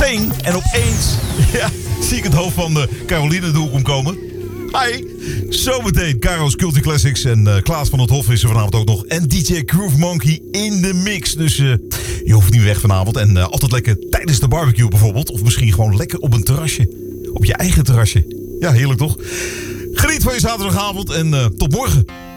Ping. En opeens zie ik het hoofd van Caroline de hoek omkomen. Hi. Zometeen Caro's Culty Classics. En Klaas van het Hof is er vanavond ook nog. En DJ Groove Monkey in de mix. Dus je hoeft niet weg vanavond. En altijd lekker tijdens de barbecue bijvoorbeeld. Of misschien gewoon lekker op een terrasje. Op je eigen terrasje. Ja, heerlijk toch? Geniet van je zaterdagavond en tot morgen.